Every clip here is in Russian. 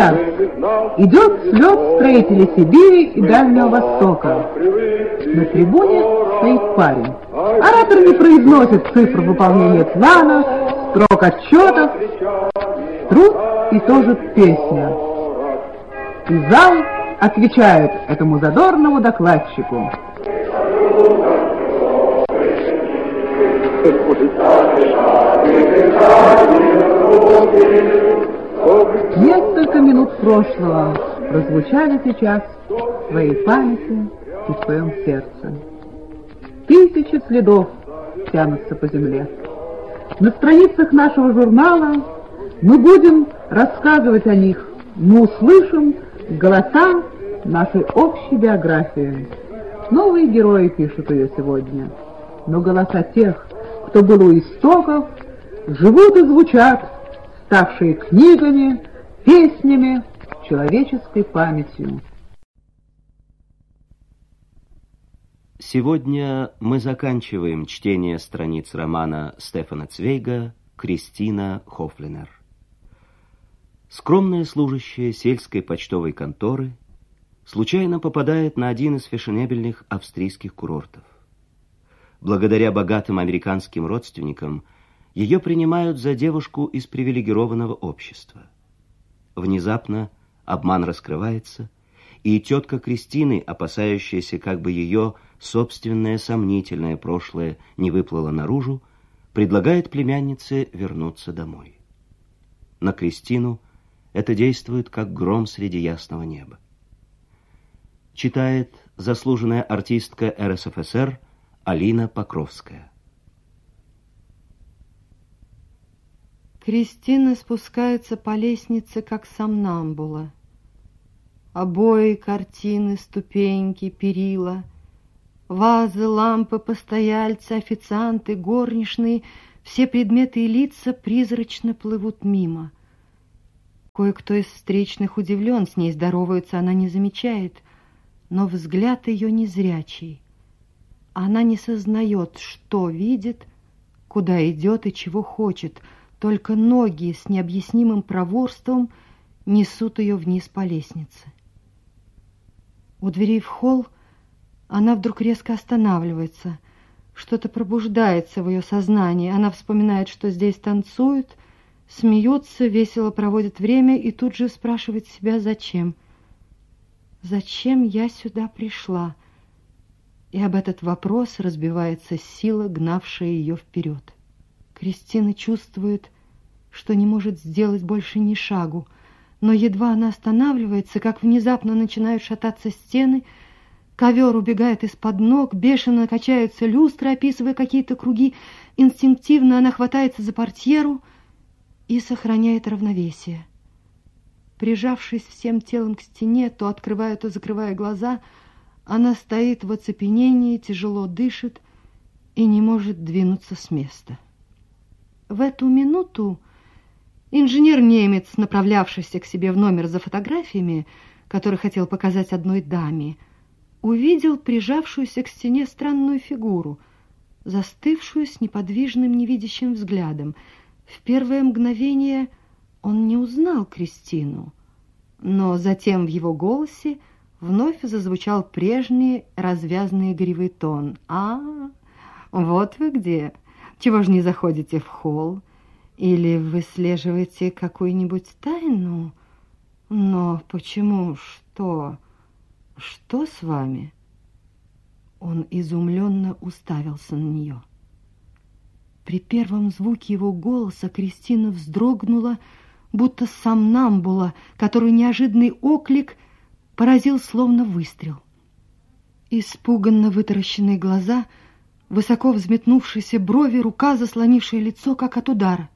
час идет слет строителей Сибири и Дальнего Востока. На трибуне стоит парень. Оратор не произносит цифр выполнения плана, строк отчетов, труд и тоже песня. И зал отвечает этому задорному докладчику. Несколько минут прошлого прозвучали сейчас в твоей памяти и в твоем сердце. Тысячи следов тянутся по земле. На страницах нашего журнала мы будем рассказывать о них, мы услышим голоса нашей общей биографии. Новые герои пишут ее сегодня, но голоса тех, кто был у истоков, живут и звучат, ставшие книгами, песнями, человеческой памятью. Сегодня мы заканчиваем чтение страниц романа Стефана Цвейга «Кристина Хофлинер». Скромная служащая сельской почтовой конторы случайно попадает на один из фешенебельных австрийских курортов. Благодаря богатым американским родственникам ее принимают за девушку из привилегированного общества. Внезапно обман раскрывается, и тетка Кристины, опасающаяся, как бы ее собственное сомнительное прошлое не выплыло наружу, предлагает племяннице вернуться домой. На Кристину это действует, как гром среди ясного неба. Читает заслуженная артистка РСФСР Алина Покровская. Кристина спускается по лестнице, как сомнамбула. Обои, картины, ступеньки, перила, вазы, лампы, постояльцы, официанты, горничные, все предметы и лица призрачно плывут мимо. Кое-кто из встречных удивлен, с ней здороваются, она не замечает, но взгляд ее незрячий. Она не сознает, что видит, куда идет и чего хочет, только ноги с необъяснимым проворством несут ее вниз по лестнице. У дверей в холл она вдруг резко останавливается. Что-то пробуждается в ее сознании. Она вспоминает, что здесь танцуют, смеются, весело проводят время и тут же спрашивает себя, зачем. Зачем я сюда пришла? И об этот вопрос разбивается сила, гнавшая ее вперед. Кристина чувствует, что не может сделать больше ни шагу, но едва она останавливается, как внезапно начинают шататься стены, ковер убегает из-под ног, бешено качаются люстры, описывая какие-то круги. Инстинктивно она хватается за портьеру и сохраняет равновесие. Прижавшись всем телом к стене, то открывая, то закрывая глаза, она стоит в оцепенении, тяжело дышит и не может двинуться с места. В эту минуту инженер-немец, направлявшийся к себе в номер за фотографиями, который хотел показать одной даме, увидел прижавшуюся к стене странную фигуру, застывшую с неподвижным невидящим взглядом. В первое мгновение он не узнал Кристину, но затем в его голосе вновь зазвучал прежний развязный игривый тон. Вот вы где! Чего же не заходите в холл? Или выслеживаете какую-нибудь тайну? Но почему? Что? Что с вами?» Он изумленно уставился на нее. При первом звуке его голоса Кристина вздрогнула, будто сомнамбула, которую неожиданный оклик поразил словно выстрел. Испуганно вытаращенные глаза, высоко взметнувшиеся брови, рука, заслонившая лицо, как от удара.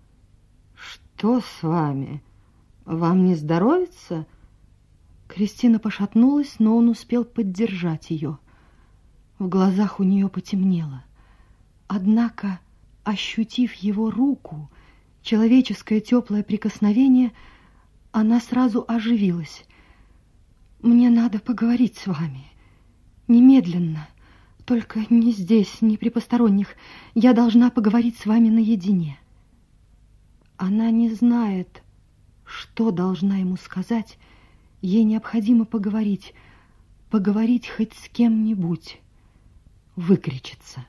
«Что с вами? Вам не здоровится?» Кристина пошатнулась, но он успел поддержать ее. В глазах у нее потемнело. Однако, ощутив его руку, человеческое теплое прикосновение, она сразу оживилась. «Мне надо поговорить с вами. Немедленно. Только не здесь, не при посторонних. Я должна поговорить с вами наедине». Она не знает, что должна ему сказать, ей необходимо поговорить, поговорить хоть с кем-нибудь, выкричиться.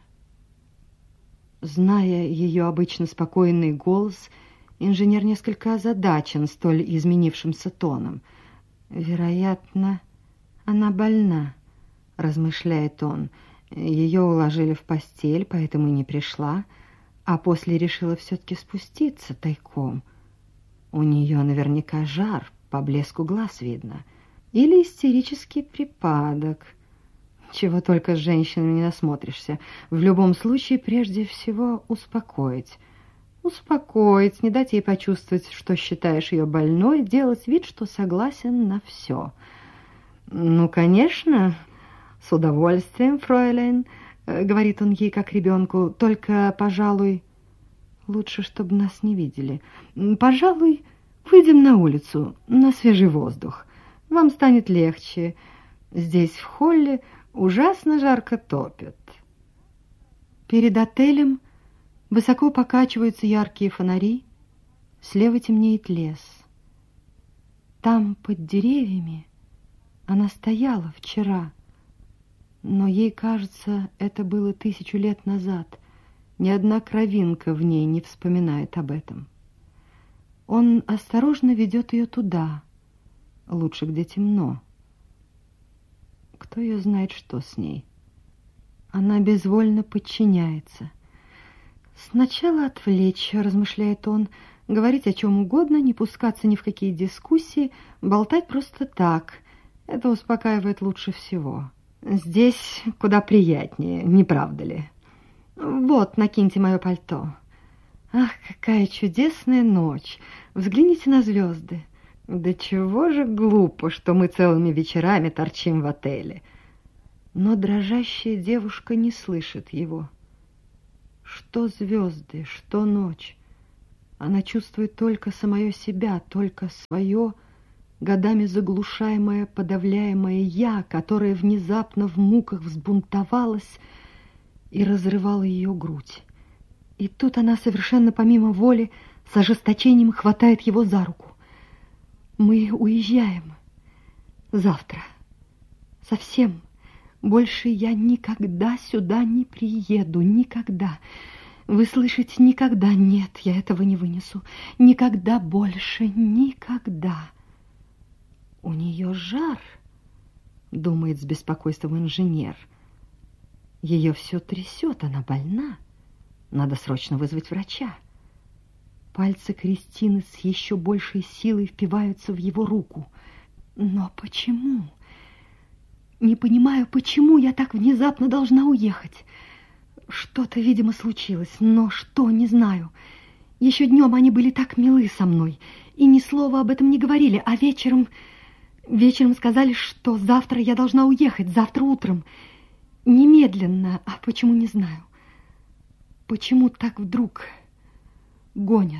Зная ее обычно спокойный голос, инженер несколько озадачен столь изменившимся тоном. «Вероятно, она больна», — размышляет он. Ее уложили в постель, поэтому и не пришла, а после решила все-таки спуститься тайком. У нее наверняка жар, по блеску глаз видно. Или истерический припадок. Чего только с женщинами не насмотришься. В любом случае, прежде всего, успокоить. Успокоить, не дать ей почувствовать, что считаешь ее больной, делать вид, что согласен на все. «Ну, конечно, с удовольствием, фройлен», — говорит он ей как ребенку, «только, пожалуй, лучше, чтобы нас не видели. Пожалуй, выйдем на улицу, на свежий воздух. Вам станет легче. Здесь, в холле, ужасно жарко топит». Перед отелем высоко покачиваются яркие фонари, слева темнеет лес. Там, под деревьями, она стояла вчера, но ей кажется, это было 1000 лет назад. Ни одна кровинка в ней не вспоминает об этом. Он осторожно ведет ее туда, лучше, где темно. Кто ее знает, что с ней? Она безвольно подчиняется. Сначала отвлечь, размышляет он, говорить о чем угодно, не пускаться ни в какие дискуссии, болтать просто так. Это успокаивает лучше всего. Здесь куда приятнее, не правда ли? Вот, накиньте мое пальто. Ах, какая чудесная ночь! Взгляните на звезды. Да чего же глупо, что мы целыми вечерами торчим в отеле. Но дрожащая девушка не слышит его. Что звезды, что ночь. Она чувствует только самое себя, только свое, годами заглушаемое, подавляемое «я», которое внезапно в муках взбунтовалось и разрывало ее грудь. И тут она совершенно помимо воли с ожесточением хватает его за руку. «Мы уезжаем. Завтра. Совсем. Больше я никогда сюда не приеду. Никогда. Вы слышите, никогда. Нет, я этого не вынесу. Никогда больше. Никогда». «У нее жар», — думает с беспокойством инженер. «Ее все трясет, она больна. Надо срочно вызвать врача». Пальцы Кристины с еще большей силой впиваются в его руку. «Но почему? Не понимаю, почему я так внезапно должна уехать. Что-то, видимо, случилось, но что, не знаю. Еще днем они были так милы со мной и ни слова об этом не говорили, а вечером сказали, что завтра я должна уехать, завтра утром. Немедленно, а почему, не знаю. Почему так вдруг гонят,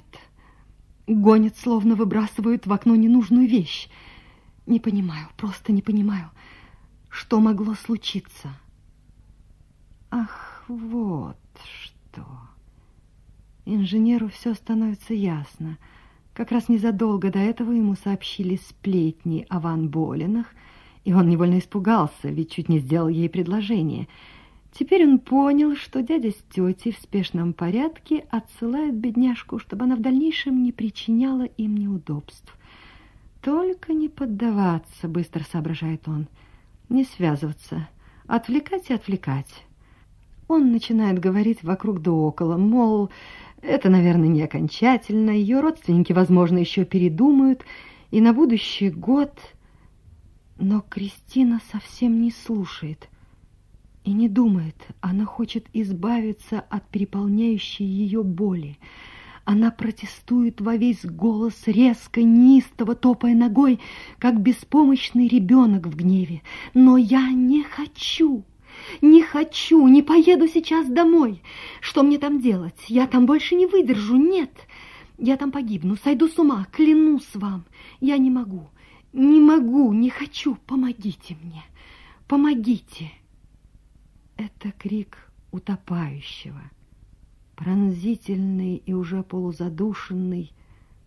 словно выбрасывают в окно ненужную вещь. Не понимаю, просто не понимаю, что могло случиться». Ах, вот что. Инженеру все становится ясно. Как раз незадолго до этого ему сообщили сплетни о Ван Боленах, и он невольно испугался, ведь чуть не сделал ей предложение. Теперь он понял, что дядя с тетей в спешном порядке отсылают бедняжку, чтобы она в дальнейшем не причиняла им неудобств. «Только не поддаваться», — быстро соображает он, — «не связываться, отвлекать и отвлекать». Он начинает говорить вокруг да около, мол, это, наверное, не окончательно, ее родственники, возможно, еще передумают, и на будущий год... Но Кристина совсем не слушает и не думает. Она хочет избавиться от переполняющей ее боли. Она протестует во весь голос, резко, неистово топая ногой, как беспомощный ребенок в гневе. «Но я не хочу! Не хочу, не поеду сейчас домой. Что мне там делать? Я там больше не выдержу, нет. Я там погибну, сойду с ума, клянусь вам. Я не могу, не хочу. Помогите мне, помогите». Это крик утопающего, пронзительный и уже полузадушенный,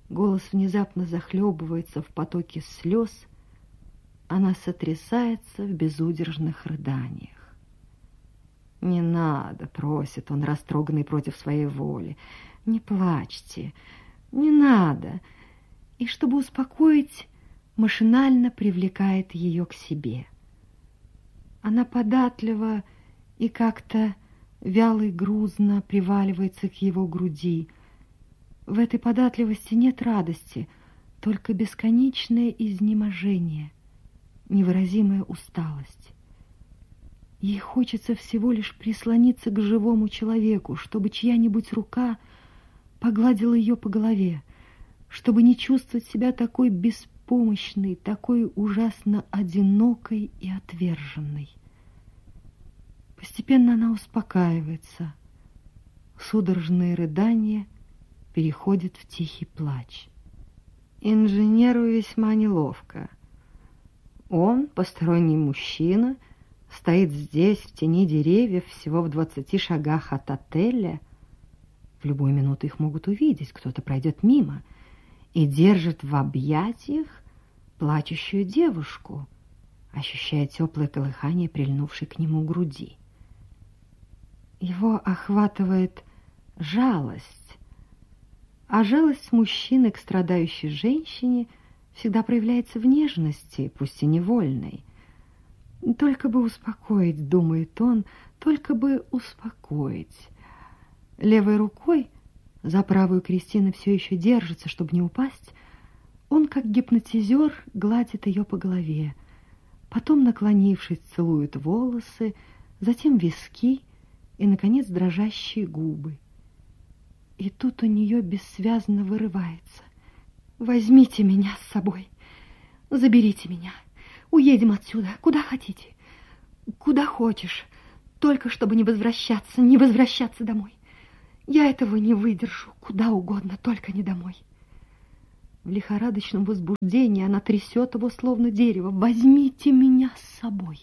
Голос внезапно захлебывается в потоке слез. Она сотрясается в безудержных рыданиях. «Не надо», — просит он, растроганный против своей воли. «Не плачьте, не надо». И, чтобы успокоить, машинально привлекает ее к себе. Она податлива и как-то вяло и грузно приваливается к его груди. В этой податливости нет радости, только бесконечное изнеможение, невыразимая усталость. Ей хочется всего лишь прислониться к живому человеку, чтобы чья-нибудь рука погладила ее по голове, чтобы не чувствовать себя такой беспомощной, такой ужасно одинокой и отверженной. Постепенно она успокаивается. Судорожные рыдания переходят в тихий плач. Инженеру весьма неловко. Он, посторонний мужчина, стоит здесь, в тени деревьев, всего в 20 шагах от отеля. В любую минуту их могут увидеть, кто-то пройдет мимо, и держит в объятиях плачущую девушку, ощущая теплое колыхание, прильнувшей к нему груди. Его охватывает жалость, а жалость мужчины к страдающей женщине всегда проявляется в нежности, пусть и невольной. Только бы успокоить, думает он, только бы успокоить. Левой рукой, за правую Кристина все еще держится, чтобы не упасть, он, как гипнотизер, гладит ее по голове, потом, наклонившись, целует волосы, затем виски и, наконец, дрожащие губы. И тут у нее бессвязно вырывается: «Возьмите меня с собой, заберите меня, уедем отсюда, куда хотите, куда хочешь, только чтобы не возвращаться домой. Я этого не выдержу, куда угодно, только не домой». В лихорадочном возбуждении она трясет его, словно дерево: «Возьмите меня с собой».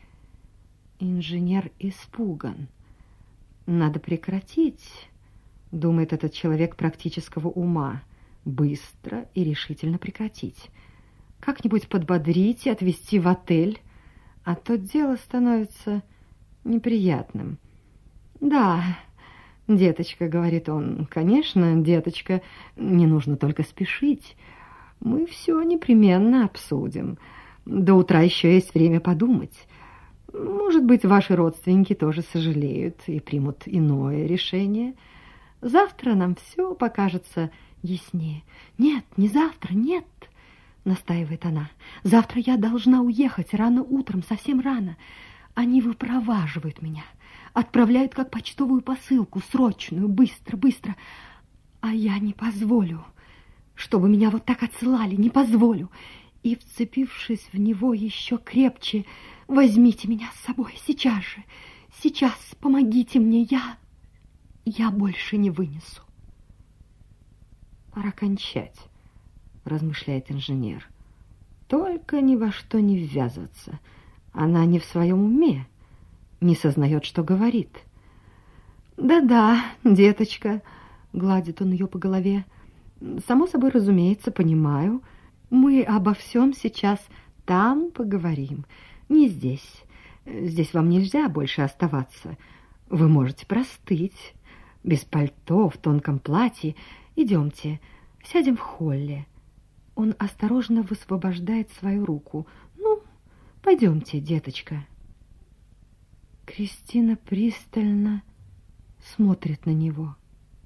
Инженер испуган. Надо прекратить, думает этот человек практического ума, быстро и решительно прекратить. Как-нибудь подбодрить и отвезти в отель, а то дело становится неприятным. «Да, деточка», — говорит он, — «конечно, деточка, не нужно только спешить. Мы все непременно обсудим. До утра еще есть время подумать. Может быть, ваши родственники тоже сожалеют и примут иное решение. Завтра нам все покажется яснее». «Нет, не завтра, нет», — настаивает она. «Завтра я должна уехать рано утром, совсем рано. Они выпроваживают меня, отправляют как почтовую посылку, срочную, быстро, быстро. А я не позволю, чтобы меня вот так отсылали, не позволю». И, вцепившись в него еще крепче: «Возьмите меня с собой, сейчас же, сейчас, помогите мне, я больше не вынесу». «Пора кончать», — размышляет инженер. «Только ни во что не ввязываться. Она не в своем уме, не сознает, что говорит». «Да-да, деточка», — гладит он ее по голове, — «само собой, разумеется, понимаю. Мы обо всем сейчас там поговорим, не здесь. Здесь вам нельзя больше оставаться. Вы можете простыть, без пальто, в тонком платье. Идемте, сядем в холле». Он осторожно высвобождает свою руку. «Ну, пойдемте, деточка». Кристина пристально смотрит на него.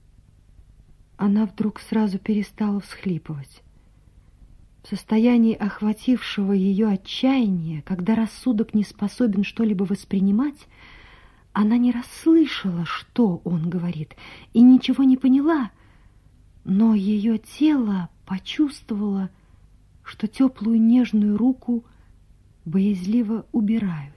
Она вдруг сразу перестала всхлипывать. В состоянии охватившего ее отчаяния, когда рассудок не способен что-либо воспринимать, она не расслышала, что он говорит, и ничего не поняла, но ее тело почувствовало, что теплую нежную руку боязливо убирают.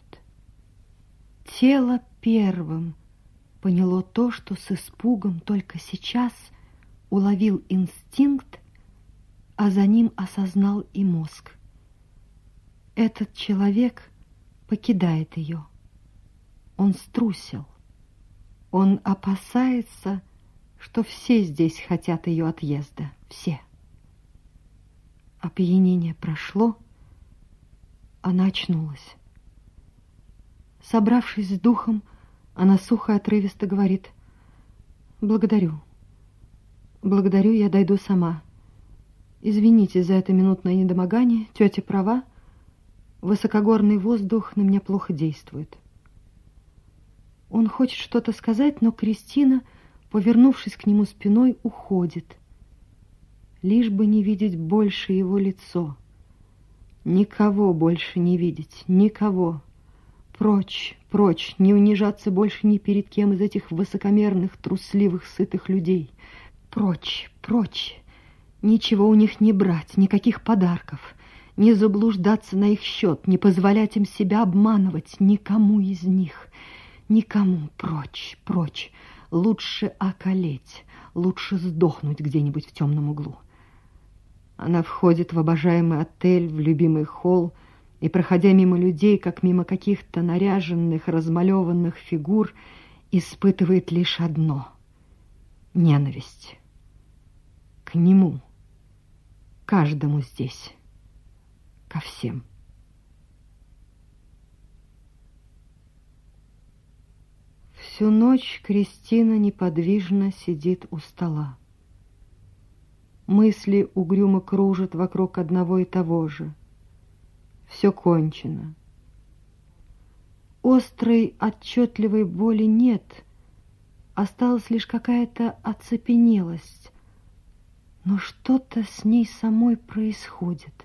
Тело первым поняло то, что с испугом только сейчас уловил инстинкт, а за ним осознал и мозг. Этот человек покидает ее. Он струсил. Он опасается, что все здесь хотят ее отъезда. Все. опьянение прошло, она очнулась. Собравшись с духом, она сухо и отрывисто говорит: «Благодарю. Благодарю, я дойду сама. Извините за это минутное недомогание, тетя права, высокогорный воздух на меня плохо действует». Он хочет что-то сказать, но Кристина, повернувшись к нему спиной, уходит, лишь бы не видеть больше его лицо. Никого больше не видеть, никого. Прочь, прочь, не унижаться больше ни перед кем из этих высокомерных, трусливых, сытых людей. Прочь, прочь. Ничего у них не брать, никаких подарков, не заблуждаться на их счет, не позволять им себя обманывать, никому из них, никому. Прочь, прочь. Лучше околеть, лучше сдохнуть где-нибудь в темном углу. Она входит в обожаемый отель, в любимый холл, и, проходя мимо людей, как мимо каких-то наряженных, размалеванных фигур, испытывает лишь одно — ненависть. К нему, каждому здесь, ко всем. Всю ночь Кристина неподвижно сидит у стола. Мысли угрюмо кружат вокруг одного и того же. Все кончено. Острой, отчетливой боли нет. Осталась лишь какая-то оцепенелость. Но что-то с ней самой происходит.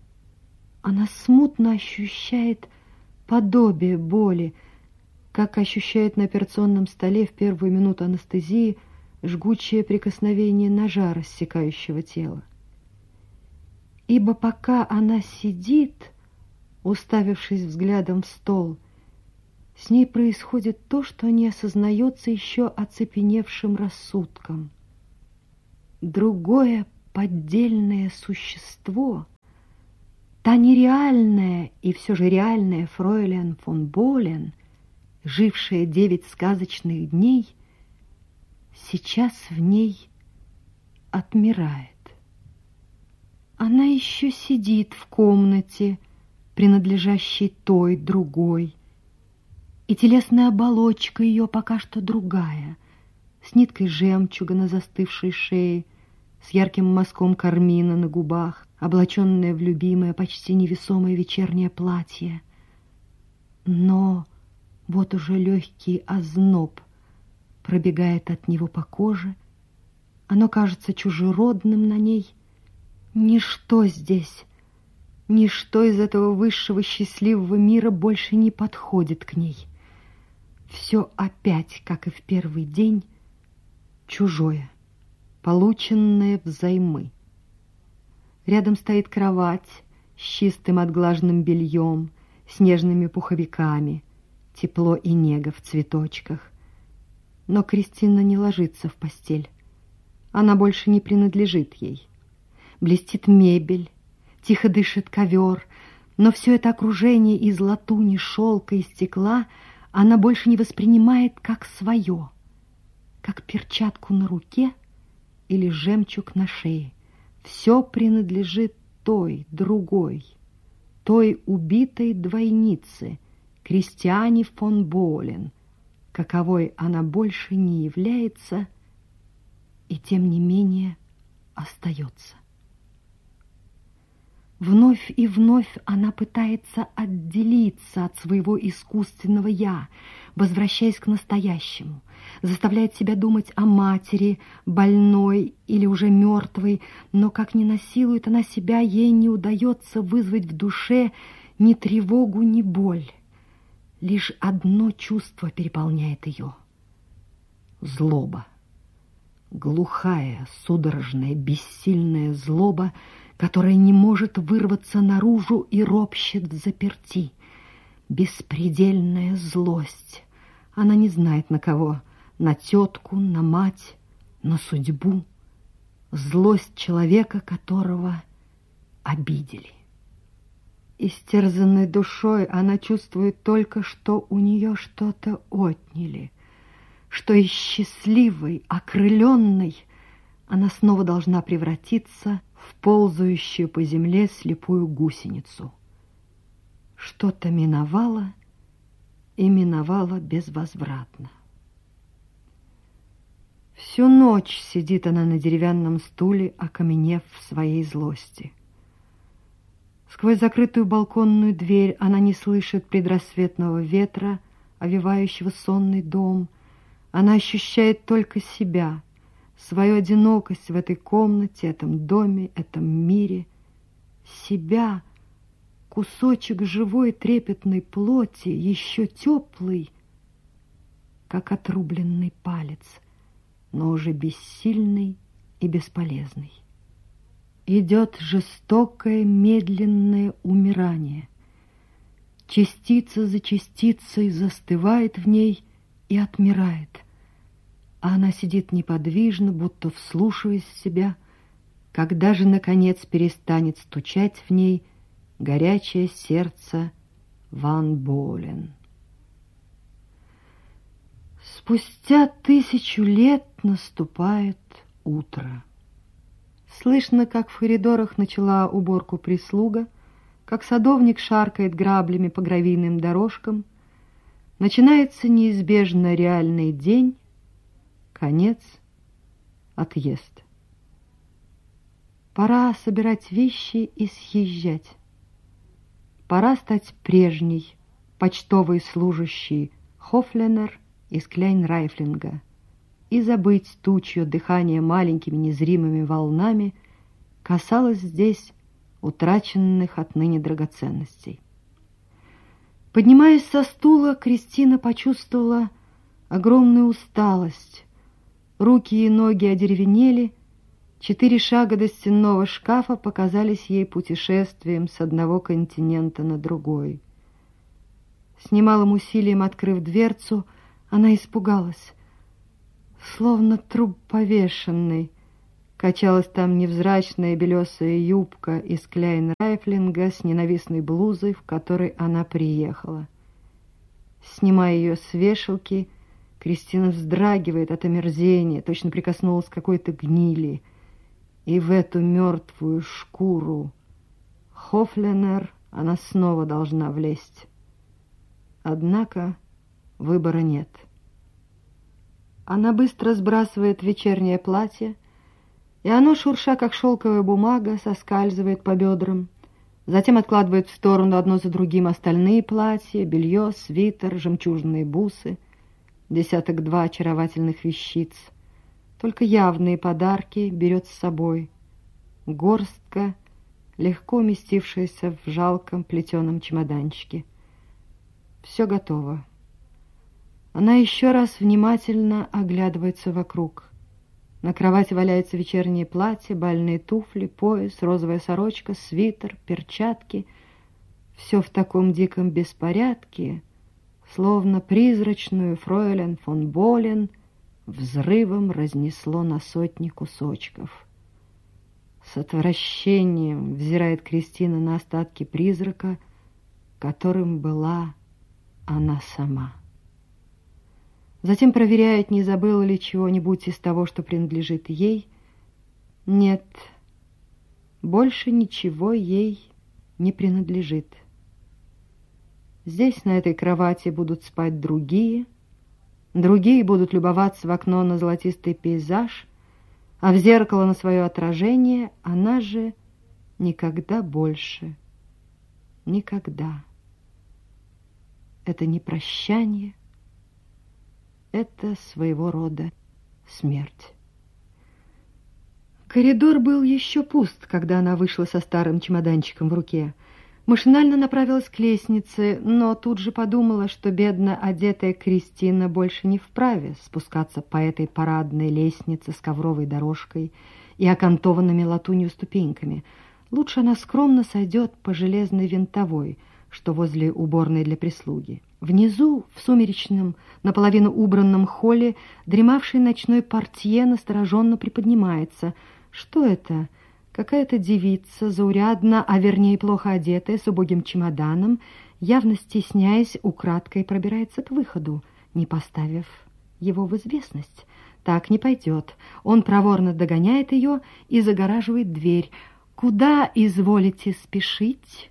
Она смутно ощущает подобие боли, как ощущает на операционном столе в первую минуту анестезии жгучее прикосновение ножа, рассекающего тело. Ибо пока она сидит, уставившись взглядом в стол, с ней происходит то, что не осознается еще оцепеневшим рассудком. Другое поддельное существо, та нереальная и все же реальная фройлен фон Болен, жившая 9 сказочных дней, сейчас в ней отмирает. Она еще сидит в комнате, принадлежащей той, другой, и телесная оболочка ее пока что другая, с ниткой жемчуга на застывшей шее, с ярким мазком кармина на губах, облаченная в любимое, почти невесомое вечернее платье. Но вот уже легкий озноб пробегает от него по коже, оно кажется чужеродным на ней. Ничто здесь, ничто из этого высшего счастливого мира больше не подходит к ней. Все опять, как и в первый день, чужое, полученное взаймы. Рядом стоит кровать с чистым отглаженным бельем, с нежными пуховиками, тепло и нега в цветочках. Но Кристина не ложится в постель. Она больше не принадлежит ей. Блестит мебель, тихо дышит ковер, но все это окружение из латуни, шелка и стекла она больше не воспринимает как свое, как перчатку на руке или жемчуг на шее. Все принадлежит той, другой, той убитой двойнице, Кристиане фон Болен, каковой она больше не является и тем не менее остается. Вновь и вновь она пытается отделиться от своего искусственного «я», возвращаясь к настоящему, заставляет себя думать о матери, больной или уже мертвой, но как ни насилует она себя, ей не удается вызвать в душе ни тревогу, ни боль. Лишь одно чувство переполняет ее — злоба. Глухая, судорожная, бессильная злоба, которая не может вырваться наружу и ропщет взаперти. Беспредельная злость. Она не знает на кого, на тетку, на мать, на судьбу. Злость человека, которого обидели. Истерзанной душой она чувствует только, что у нее что-то отняли, что из счастливой, окрыленной она снова должна превратиться в в ползающую по земле слепую гусеницу. Что-то миновало и миновало безвозвратно. Всю ночь сидит она на деревянном стуле, окаменев в своей злости. Сквозь закрытую балконную дверь она не слышит предрассветного ветра, овевающего сонный дом. Она ощущает только себя, свою одинокость в этой комнате, этом доме, этом мире. Себя, кусочек живой трепетной плоти, еще теплый, как отрубленный палец, но уже бессильный и бесполезный. Идет жестокое, медленное умирание. Частица за частицей застывает в ней и отмирает, а она сидит неподвижно, будто вслушиваясь в себя, когда же, наконец, перестанет стучать в ней горячее сердце Ван Болен. Спустя 1000 лет наступает утро. Слышно, как в коридорах начала уборку прислуга, как садовник шаркает граблями по гравийным дорожкам. Начинается неизбежно реальный день, конец, отъезд. Пора собирать вещи и съезжать. Пора стать прежней, почтовой служащей Хофленер из Кляйн-Райфлинга, и забыть ту, чье дыхание маленькими незримыми волнами касалось здесь утраченных отныне драгоценностей. Поднимаясь со стула, Кристина почувствовала огромную усталость. Руки и ноги одеревенели, 4 шага до стенного шкафа показались ей путешествием с одного континента на другой. С немалым усилием открыв дверцу, она испугалась. Словно труп повешенный, качалась там невзрачная белесая юбка из Кляйн-Райфлинга с ненавистной блузой, в которой она приехала. Снимая ее с вешалки, Кристина вздрагивает от омерзения, точно прикоснулась к какой-то гнили. И в эту мертвую шкуру Хофленер она снова должна влезть. Однако выбора нет. Она быстро сбрасывает вечернее платье, и оно, шурша, как шелковая бумага, соскальзывает по бедрам. Затем откладывает в сторону одно за другим остальные платья, белье, свитер, жемчужные бусы, 1-2 очаровательных вещиц. Только явные подарки берет с собой. Горстка, легко уместившаяся в жалком плетеном чемоданчике. Все готово. Она еще раз внимательно оглядывается вокруг. На кровати валяется вечернее платье, бальные туфли, пояс, розовая сорочка, свитер, перчатки. Все в таком диком беспорядке, словно призрачную фройлен фон Болен взрывом разнесло на сотни кусочков. С отвращением взирает Кристина на остатки призрака, которым была она сама. Затем проверяет, не забыла ли чего-нибудь из того, что принадлежит ей. Нет, больше ничего ей не принадлежит. Здесь, на этой кровати, будут спать другие будут любоваться в окно на золотистый пейзаж, а в зеркало на свое отражение она же никогда больше, никогда. Это не прощание, это своего рода смерть. Коридор был еще пуст, когда она вышла со старым чемоданчиком в руке. Машинально направилась к лестнице, но тут же подумала, что бедно одетая Кристина больше не вправе спускаться по этой парадной лестнице с ковровой дорожкой и окантованными латунью ступеньками. Лучше она скромно сойдет по железной винтовой, что возле уборной для прислуги. Внизу, в сумеречном, наполовину убранном холле, дремавший ночной портье настороженно приподнимается. Что это? Какая-то девица, заурядно, а вернее плохо одетая, с убогим чемоданом, явно стесняясь, украдкой пробирается к выходу, не поставив его в известность. Так не пойдет. Он проворно догоняет ее и загораживает дверь. Куда изволите спешить?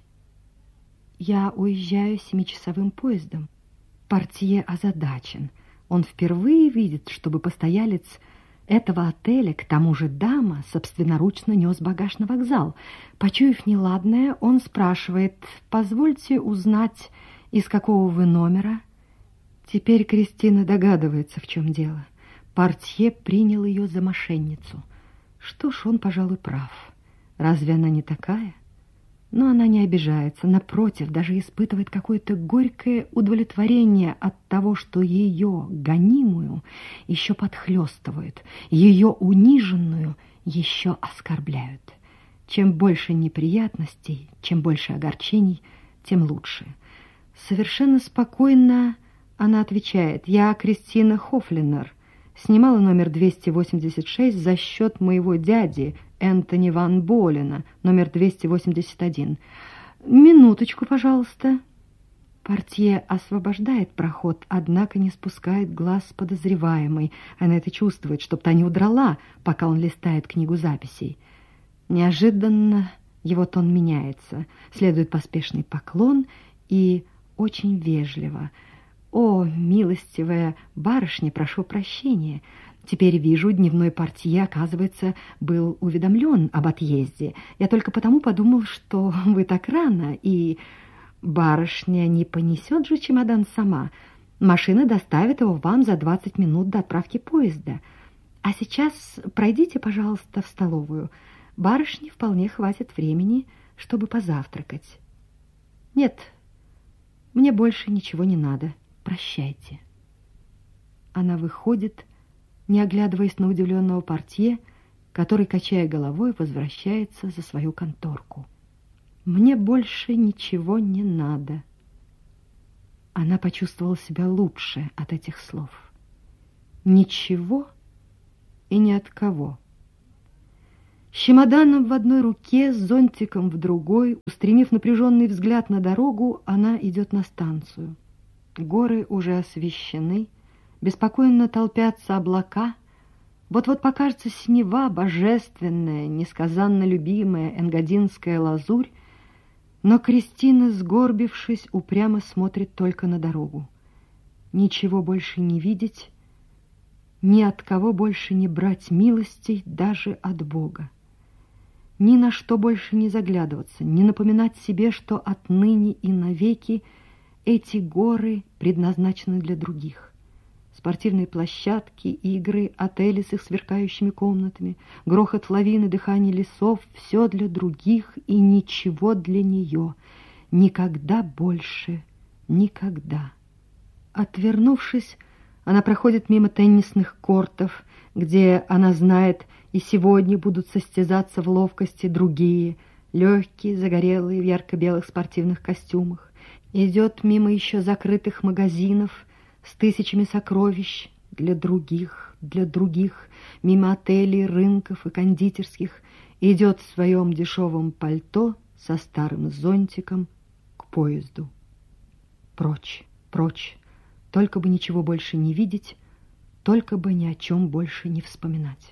Я уезжаю 7-часовым поездом. Портье озадачен. Он впервые видит, чтобы постоялец этого отеля, к тому же дама, собственноручно нес багаж на вокзал. Почуяв неладное, он спрашивает: «Позвольте узнать, из какого вы номера?» Теперь Кристина догадывается, в чем дело. Портье принял ее за мошенницу. Что ж, он, пожалуй, прав. Разве она не такая? Но она не обижается, напротив, даже испытывает какое-то горькое удовлетворение от того, что ее, гонимую, еще подхлестывают, ее униженную еще оскорбляют. Чем больше неприятностей, чем больше огорчений, тем лучше. Совершенно спокойно она отвечает: «Я Кристина Хофлинер, снимала номер 286 за счет моего дяди Энтони Ван Болена, номер 281. Минуточку, пожалуйста». Портье освобождает проход, однако не спускает глаз с подозреваемой. Она это чувствует, чтоб та не удрала, пока он листает книгу записей. Неожиданно его тон меняется. Следует поспешный поклон и очень вежливо: «О, милостивая барышня, прошу прощения. Теперь вижу, дневной портье, оказывается, был уведомлен об отъезде. Я только потому подумал, что вы так рано, и барышня не понесет же чемодан сама. Машина доставит его вам за 20 минут до отправки поезда. А сейчас пройдите, пожалуйста, в столовую. Барышне вполне хватит времени, чтобы позавтракать. Нет, мне больше ничего не надо. Прощайте». Она выходит, не оглядываясь на удивленного портье, который, качая головой, возвращается за свою конторку. «Мне больше ничего не надо». Она почувствовала себя лучше от этих слов. Ничего и ни от кого. С чемоданом в одной руке, с зонтиком в другой, устремив напряженный взгляд на дорогу, она идет на станцию. Горы уже освещены, беспокойно толпятся облака. Вот-вот покажется синева, божественная, несказанно любимая энгадинская лазурь, но Кристина, сгорбившись, упрямо смотрит только на дорогу. Ничего больше не видеть, ни от кого больше не брать милостей, даже от Бога. Ни на что больше не заглядываться, не напоминать себе, что отныне и навеки эти горы предназначены для других. Спортивные площадки, игры, отели с их сверкающими комнатами, грохот лавин и дыхание лесов — все для других и ничего для нее. Никогда больше, никогда. Отвернувшись, она проходит мимо теннисных кортов, где, она знает, и сегодня будут состязаться в ловкости другие, легкие, загорелые в ярко-белых спортивных костюмах. Идет мимо еще закрытых магазинов с тысячами сокровищ для других, мимо отелей, рынков и кондитерских, идет в своем дешевом пальто со старым зонтиком к поезду. Прочь, прочь, только бы ничего больше не видеть, только бы ни о чем больше не вспоминать.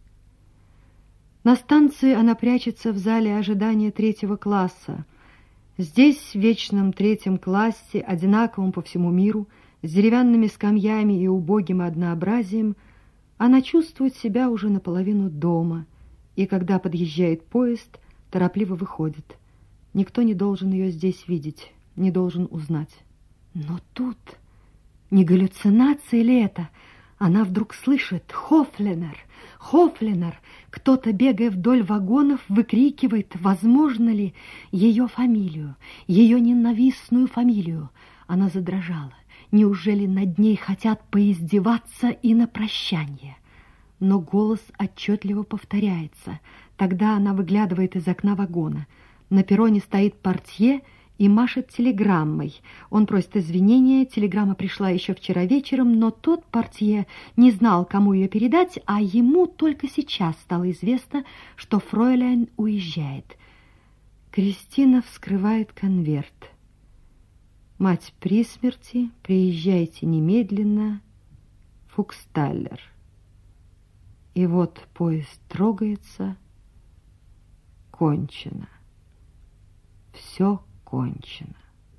На станции она прячется в зале ожидания 3-го класса. Здесь, в вечном 3-м классе, одинаковом по всему миру, с деревянными скамьями и убогим однообразием, она чувствует себя уже наполовину дома, и когда подъезжает поезд, торопливо выходит. Никто не должен ее здесь видеть, не должен узнать. Но тут, не галлюцинация ли это? Она вдруг слышит: «Хофлинер! Хофлинер!» Кто-то, бегая вдоль вагонов, выкрикивает, возможно ли, ее фамилию, ее ненавистную фамилию. Она задрожала. Неужели над ней хотят поиздеваться и на прощание? Но голос отчетливо повторяется. Тогда она выглядывает из окна вагона. На перроне стоит портье и машет телеграммой. Он просит извинения, телеграмма пришла еще вчера вечером, но тот портье не знал, кому ее передать, а ему только сейчас стало известно, что фройляйн уезжает. Кристина вскрывает конверт. «Мать при смерти, приезжайте немедленно, Фуксталлер». И вот поезд трогается, кончено. Все кончено.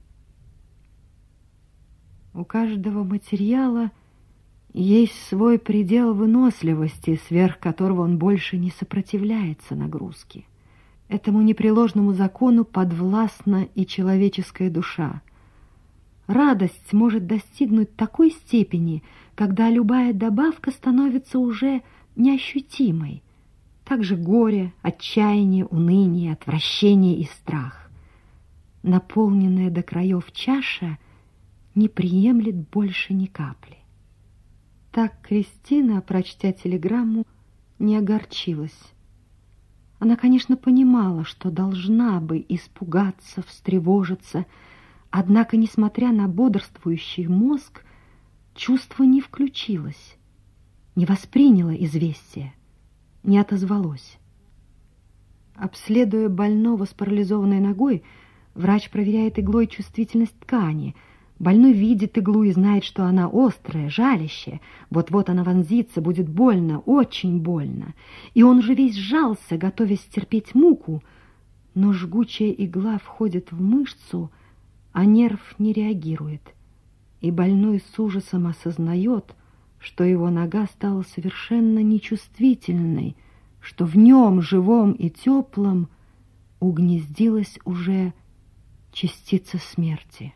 У каждого материала есть свой предел выносливости, сверх которого он больше не сопротивляется нагрузке. Этому непреложному закону подвластна и человеческая душа. Радость может достигнуть такой степени, когда любая добавка становится уже неощутимой. Также горе, отчаяние, уныние, отвращение и страх. Наполненная до краев чаша не приемлет больше ни капли. Так Кристина, прочтя телеграмму, не огорчилась. Она, конечно, понимала, что должна бы испугаться, встревожиться, однако, несмотря на бодрствующий мозг, чувство не включилось, не восприняло известие, не отозвалось. Обследуя больного с парализованной ногой, врач проверяет иглой чувствительность ткани. Больной видит иглу и знает, что она острая, жалящая. Вот-вот она вонзится, будет больно, очень больно. И он же весь сжался, готовясь терпеть муку. Но жгучая игла входит в мышцу, а нерв не реагирует. И больной с ужасом осознает, что его нога стала совершенно нечувствительной, что в нем, живом и теплом, угнездилась уже частица смерти.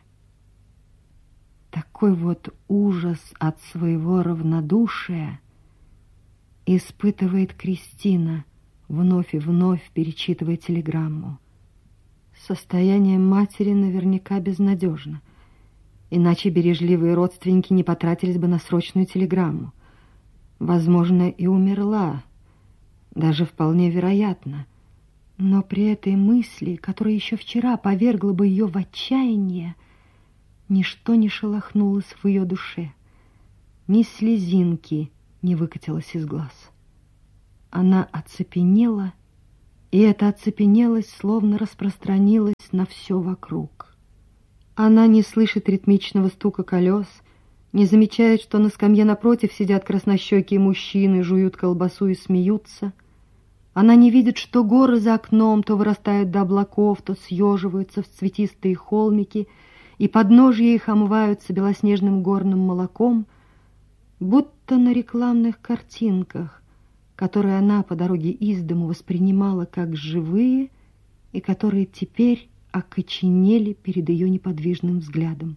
Такой вот ужас от своего равнодушия испытывает Кристина, вновь и вновь перечитывая телеграмму. Состояние матери наверняка безнадежно, иначе бережливые родственники не потратились бы на срочную телеграмму. Возможно, и умерла, даже вполне вероятно, но при этой мысли, которая еще вчера повергла бы ее в отчаяние, ничто не шелохнулось в ее душе, ни слезинки не выкатилось из глаз. Она оцепенела, и эта оцепенелость словно распространилась на все вокруг. Она не слышит ритмичного стука колес, не замечает, что на скамье напротив сидят краснощекие мужчины, жуют колбасу и смеются. Она не видит, что горы за окном то вырастают до облаков, то съеживаются в цветистые холмики, и подножья их омываются белоснежным горным молоком, будто на рекламных картинках, которые она по дороге из дому воспринимала как живые и которые теперь окоченели перед ее неподвижным взглядом.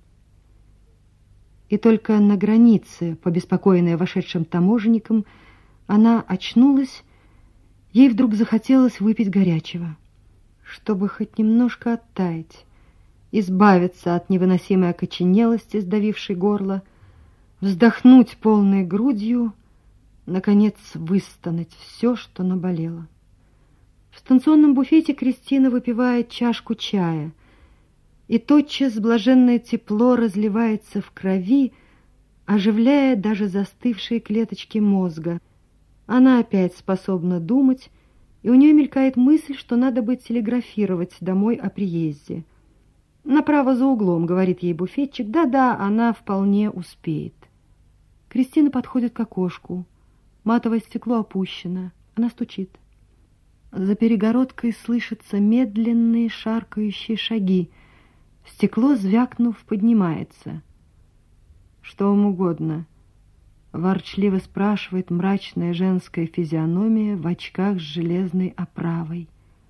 И только на границе, побеспокоенная вошедшим таможенником, она очнулась, ей вдруг захотелось выпить горячего, чтобы хоть немножко оттаять, избавиться от невыносимой окоченелости, сдавившей горло, вздохнуть полной грудью, наконец выстонать все, что наболело. В станционном буфете Кристина выпивает чашку чая, и тотчас блаженное тепло разливается в крови, оживляя даже застывшие клеточки мозга. Она опять способна думать, и у нее мелькает мысль, что надо бы телеграфировать домой о приезде. «Направо за углом», — говорит ей буфетчик. «Да-да, она вполне успеет». Кристина подходит к окошку. Матовое стекло опущено. Она стучит. За перегородкой слышатся медленные шаркающие шаги. Стекло, звякнув, поднимается. «Что вам угодно?» — ворчливо спрашивает мрачная женская физиономия в очках с железной оправой.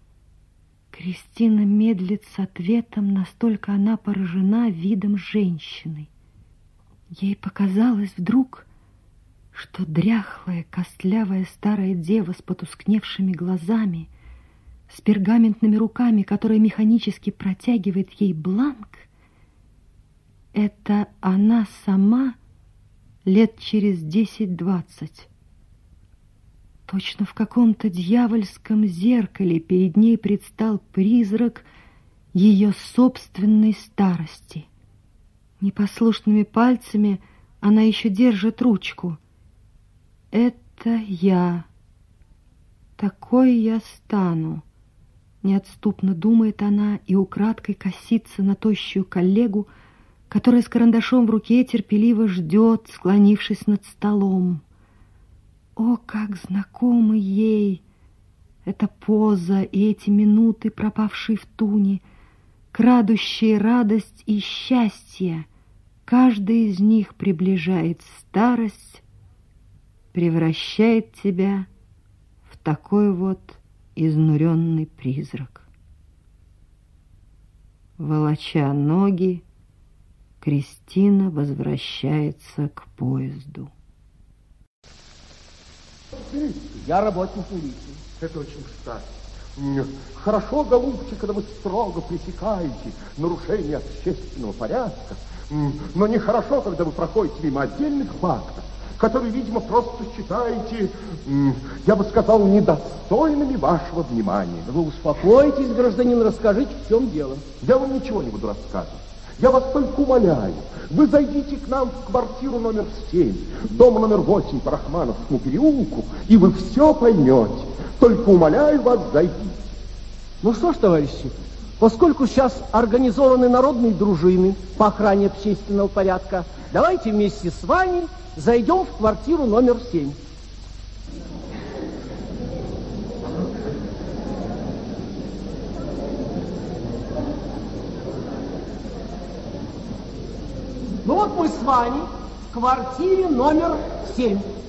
Кристина медлит с ответом, настолько она поражена видом женщины. Ей показалось вдруг, что дряхлая, костлявая старая дева с потускневшими глазами, с пергаментными руками, которая механически протягивает ей бланк, это она сама лет через 10-20. Точно в каком-то дьявольском зеркале перед ней предстал призрак ее собственной старости. Непослушными пальцами она еще держит ручку. «Это я. Такой я стану», — неотступно думает она и украдкой косится на тощую коллегу, которая с карандашом в руке терпеливо ждет, склонившись над столом. О, как знакомы ей Эта поза и эти минуты, пропавшие в туне, крадущие радость и счастье, каждый из них приближает старость, превращает тебя в такой вот изнуренный призрак. Волоча ноги, Кристина возвращается к поезду. Я работник милиции. Это очень кстати. Хорошо, голубчик, когда вы строго пресекаете нарушение общественного порядка, но нехорошо, когда вы проходите мимо отдельных фактов, которые, видимо, просто считаете, я бы сказал, недостойными вашего внимания. Вы успокойтесь, гражданин, расскажите, в чем дело. Я вам ничего не буду рассказывать. Я вас только умоляю, вы зайдите к нам в квартиру номер 7, дом номер 8 по Рахмановскому переулку, и вы все поймете. Только умоляю вас, зайдите. Ну что ж, товарищи, поскольку сейчас организованы народные дружины по охране общественного порядка, давайте вместе с вами зайдем в квартиру номер 7. Ну вот мы с вами в квартире номер 7.